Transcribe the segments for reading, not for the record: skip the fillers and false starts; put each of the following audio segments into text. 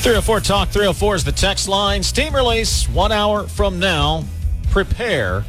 304 Talk 304 is the text line. Steam release 1 hour from now. Prepare.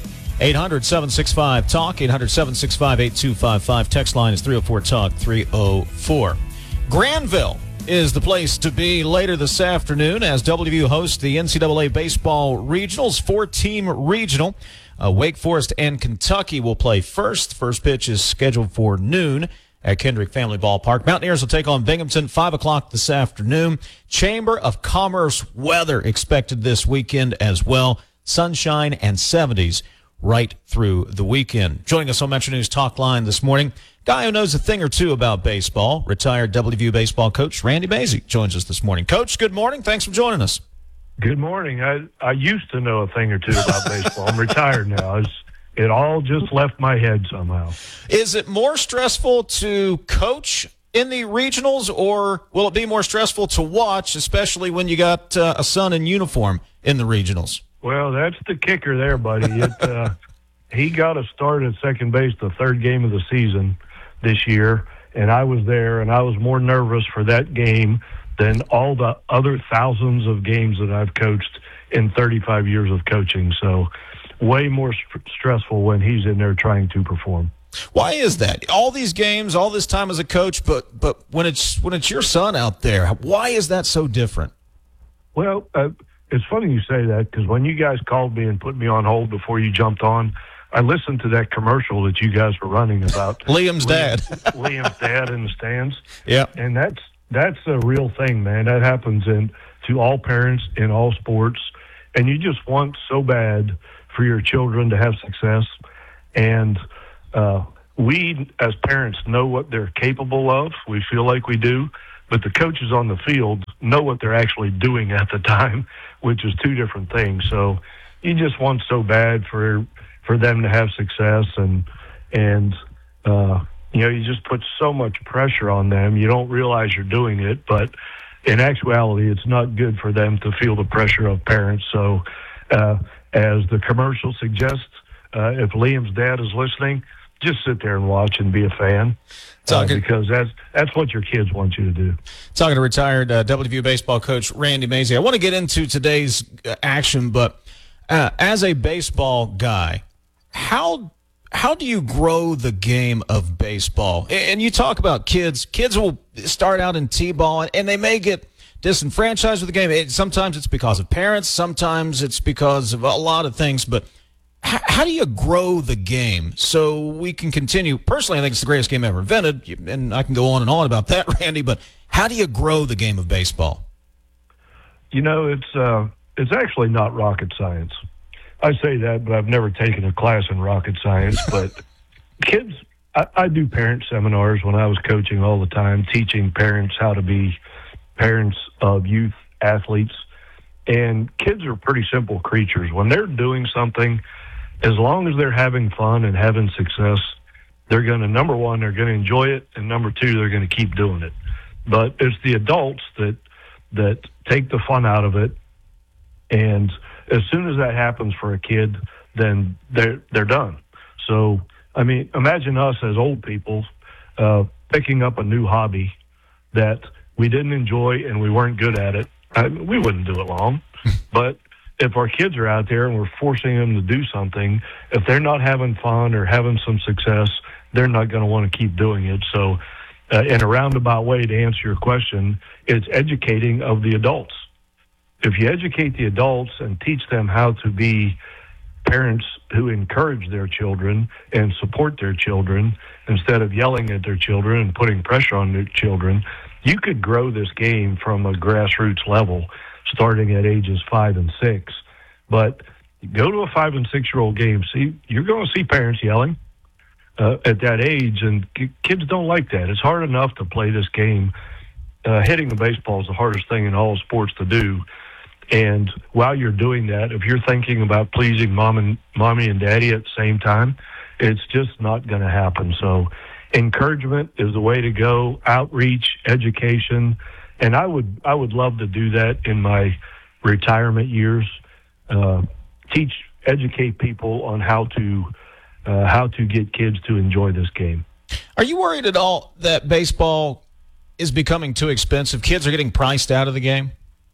800-765-TALK, 800-765-8255. Text line is 304 Talk 304. Granville is the place to be later this afternoon as WVU hosts the NCAA Baseball Regionals, 4-team regional. Wake Forest and Kentucky will play first. First pitch is scheduled for noon at Kendrick Family Ballpark. Mountaineers will take on Binghamton 5 o'clock this afternoon. Chamber of Commerce weather expected this weekend as well. Sunshine and 70s right through the weekend. Joining us on Metro News Talk Line this morning, guy who knows a thing or two about baseball, retired WVU baseball coach Randy Mazey joins us this morning. Coach, good morning. Thanks for joining us. Good morning. I used to know a thing or two about baseball. I'm retired now. It all just left my head somehow. Is it more stressful to coach in the regionals, or will it be more stressful to watch, especially when you got a son in uniform in the regionals? Well, that's the kicker there, buddy. He got a start at second base the third game of the season this year, and I was there, and I was more nervous for that game than all the other thousands of games that I've coached in 35 years of coaching. So way more stressful when he's in there trying to perform. Why is that? All these games, all this time as a coach, but when it's your son out there, why is that so different? Well, it's funny you say that, because when you guys called me and put me on hold before you jumped on, I listened to that commercial that you guys were running about Liam's dad. Liam's dad in the stands. Yeah. And that's a real thing, man. That happens to all parents in all sports. And you just want so bad for your children to have success. And we, as parents, know what they're capable of. We feel like we do. But the coaches on the field know what they're actually doing at the time, which is two different things. So you just want so bad for them to have success, and you just put so much pressure on them. You don't realize you're doing it, but in actuality, it's not good for them to feel the pressure of parents. So as the commercial suggests, if Liam's dad is listening, just sit there and watch and be a fan, because that's what your kids want you to do. Talking to retired WVU baseball coach Randy Mazey. I want to get into today's action, but as a baseball guy, how do you grow the game of baseball? And you talk about kids. Kids will start out in T-ball, and they may get disenfranchised with the game. Sometimes it's because of parents. Sometimes it's because of a lot of things, but how do you grow the game so we can continue? Personally, I think it's the greatest game ever invented, and I can go on and on about that, Randy, but how do you grow the game of baseball? It's actually not rocket science. I say that, but I've never taken a class in rocket science. But kids, I do parent seminars when I was coaching all the time, teaching parents how to be parents of youth athletes. And kids are pretty simple creatures. When they're doing something, as long as they're having fun and having success, they're going to, number one, they're going to enjoy it, and number two, they're going to keep doing it. But it's the adults that take the fun out of it, and as soon as that happens for a kid, then they're done. So, I mean, imagine us as old people picking up a new hobby that we didn't enjoy and we weren't good at it. We wouldn't do it long. But if our kids are out there and we're forcing them to do something, if they're not having fun or having some success, they're not going to want to keep doing it. So in a roundabout way, to answer your question, it's educating of the adults. If you educate the adults and teach them how to be parents who encourage their children and support their children instead of yelling at their children and putting pressure on their children, you could grow this game from a grassroots level starting at ages 5 and 6. But go to a 5 and 6-year-old game. See, you're going to see parents yelling at that age, and kids don't like that. It's hard enough to play this game. Hitting a baseball is the hardest thing in all sports to do. And while you're doing that, if you're thinking about pleasing mommy and daddy at the same time, it's just not going to happen. So encouragement is the way to go, outreach, education. And I would love to do that in my retirement years, educate people on how to get kids to enjoy this game. Are you worried at all that baseball is becoming too expensive? Kids are getting priced out of the game?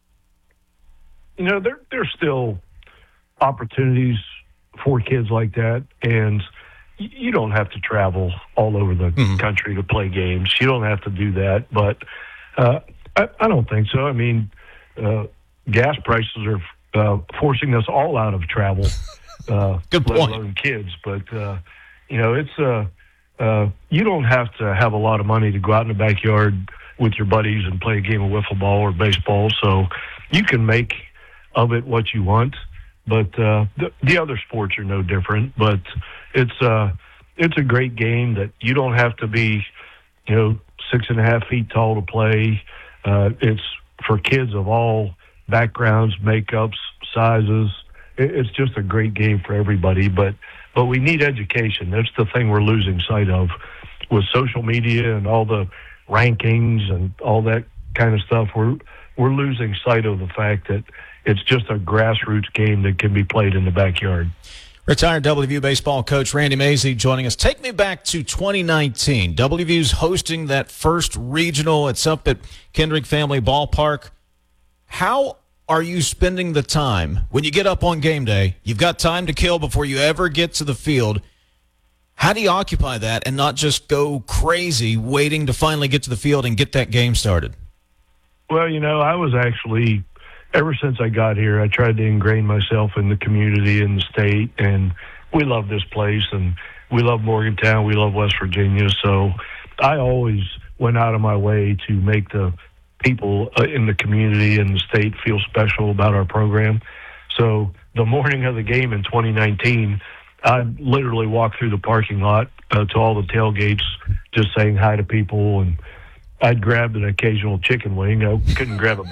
There's still opportunities for kids like that, and you don't have to travel all over the country to play games. You don't have to do that, but I don't think so. I mean, gas prices are forcing us all out of travel. Good point. Let alone kids, but it's you don't have to have a lot of money to go out in the backyard with your buddies and play a game of wiffle ball or baseball. So you can make of it what you want. But the other sports are no different. But it's a great game that you don't have to be 6.5 feet tall to play. It's for kids of all backgrounds, makeups, sizes. It's just a great game for everybody. But we need education. That's the thing we're losing sight of with social media and all the rankings and all that kind of stuff. We're losing sight of the fact that it's just a grassroots game that can be played in the backyard. Retired WVU baseball coach Randy Mazey joining us. Take me back to 2019. WVU's hosting that first regional. It's up at Kendrick Family Ballpark. How are you spending the time when you get up on game day? You've got time to kill before you ever get to the field. How do you occupy that and not just go crazy waiting to finally get to the field and get that game started? Well, I was actually, ever since I got here, I tried to ingrain myself in the community and the state, and we love this place, and we love Morgantown, we love West Virginia, so I always went out of my way to make the people in the community and the state feel special about our program. So the morning of the game in 2019, I literally walked through the parking lot to all the tailgates, just saying hi to people, and I'd grabbed an occasional chicken wing. I couldn't grab a